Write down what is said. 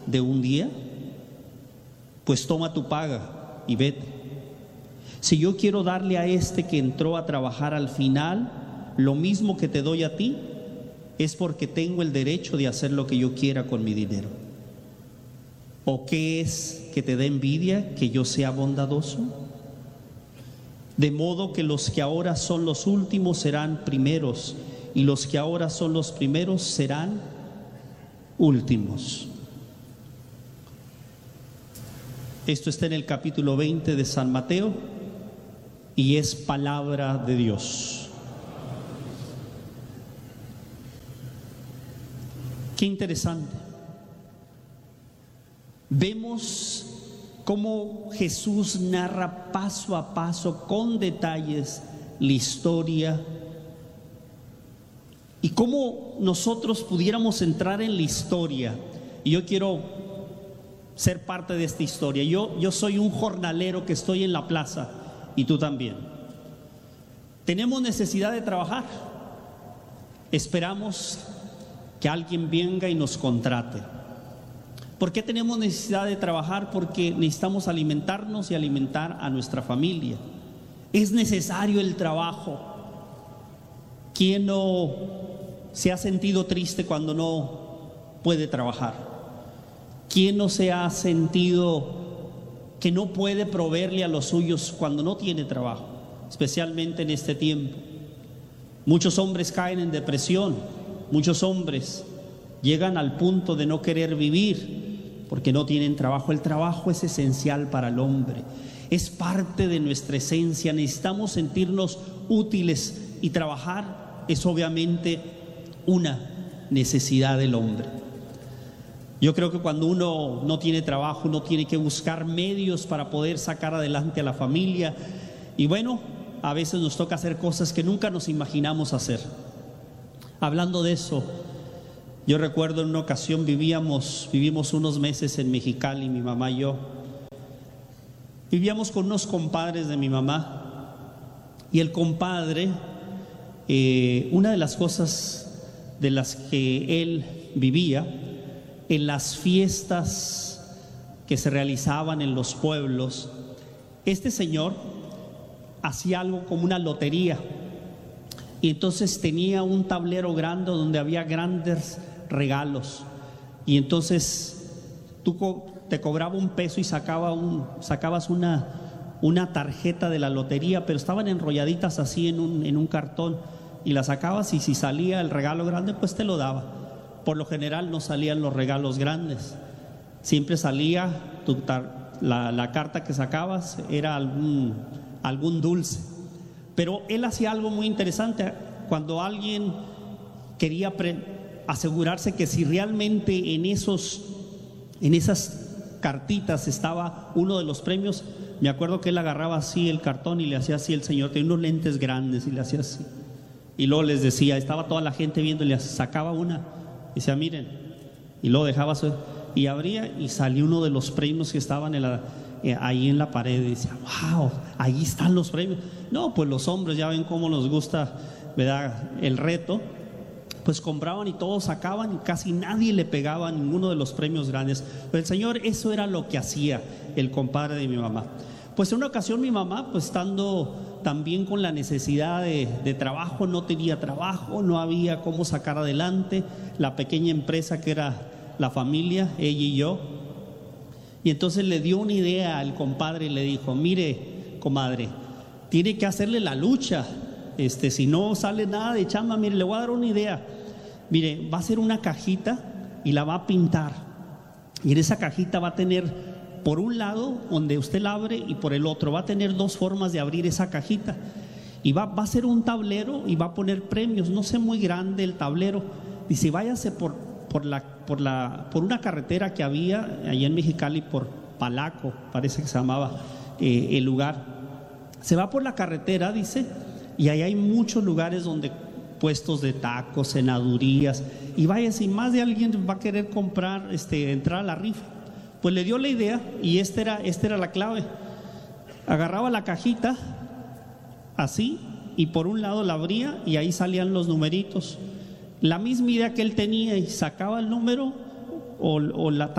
de un día? Pues toma tu paga y vete. Si yo quiero darle a este que entró a trabajar al final lo mismo que te doy a ti, es porque tengo el derecho de hacer lo que yo quiera con mi dinero. ¿O qué es que te da envidia que yo sea bondadoso? De modo que los que ahora son los últimos serán primeros, y los que ahora son los primeros serán últimos. Esto está en el capítulo 20 de San Mateo y es palabra de Dios. Qué interesante. Vemos cómo Jesús narra paso a paso, con detalles, la historia, y cómo nosotros pudiéramos entrar en la historia. Y yo quiero ser parte de esta historia. Yo soy un jornalero que estoy en la plaza, y tú también. Tenemos necesidad de trabajar. Esperamos que alguien venga y nos contrate. ¿Por qué tenemos necesidad de trabajar? Porque necesitamos alimentarnos y alimentar a nuestra familia. Es necesario el trabajo. ¿Quién no se ha sentido triste cuando no puede trabajar? ¿Quién no se ha sentido que no puede proveerle a los suyos cuando no tiene trabajo? Especialmente en este tiempo. Muchos hombres caen en depresión. Muchos hombres llegan al punto de no querer vivir porque no tienen trabajo. El trabajo es esencial para el hombre, es parte de nuestra esencia. Necesitamos sentirnos útiles, y trabajar es obviamente una necesidad del hombre. Yo creo que cuando uno no tiene trabajo, uno tiene que buscar medios para poder sacar adelante a la familia, y bueno, a veces nos toca hacer cosas que nunca nos imaginamos hacer. Hablando de eso, yo recuerdo en una ocasión vivimos unos meses en Mexicali, mi mamá y yo. Vivíamos con unos compadres de mi mamá, y el compadre, una de las cosas de las que él vivía, en las fiestas que se realizaban en los pueblos, este señor hacía algo como una lotería. Y entonces tenía un tablero grande donde había grandes regalos. Y entonces tú te cobraba $1 y sacabas una tarjeta de la lotería, pero estaban enrolladitas así en un cartón, y la sacabas, y si salía el regalo grande, pues te lo daba. Por lo general no salían los regalos grandes, siempre salía la carta que sacabas era algún dulce. Pero él hacía algo muy interesante. Cuando alguien quería asegurarse que si realmente en esas cartitas estaba uno de los premios, me acuerdo que él agarraba así el cartón y le hacía así. El señor tenía unos lentes grandes y le hacía así, y luego les decía, estaba toda la gente viendo, y le sacaba una y decía, miren, y luego dejaba y abría, y salió uno de los premios que estaban ahí en la pared, y decía, wow, ahí están los premios. No, pues los hombres ya ven cómo nos gusta, ¿verdad?, el reto. Pues compraban y todos sacaban, y casi nadie le pegaba a ninguno de los premios grandes. Pero el señor, eso era lo que hacía el compadre de mi mamá. Pues en una ocasión mi mamá, pues estando también con la necesidad de trabajo, no tenía trabajo, no había cómo sacar adelante la pequeña empresa que era la familia, ella y yo. Y entonces le dio una idea al compadre y le dijo, mire, comadre, tiene que hacerle la lucha. Si no sale nada de chamba, mire, le voy a dar una idea. Mire, va a hacer una cajita y la va a pintar. Y en esa cajita va a tener, por un lado, donde usted la abre, y por el otro va a tener 2 formas de abrir esa cajita. Y va a hacer un tablero y va a poner premios, no sé, muy grande el tablero. Dice, váyase por una carretera que había allá en Mexicali, por Palaco, parece que se llamaba el lugar. Se va por la carretera, dice, y ahí hay muchos lugares donde puestos de tacos, cenadurías, y vaya, si más de alguien va a querer comprar, entrar a la rifa. Pues le dio la idea, y esta era la clave. Agarraba la cajita así, y por un lado la abría, y ahí salían los numeritos. La misma idea que él tenía, y sacaba el número o la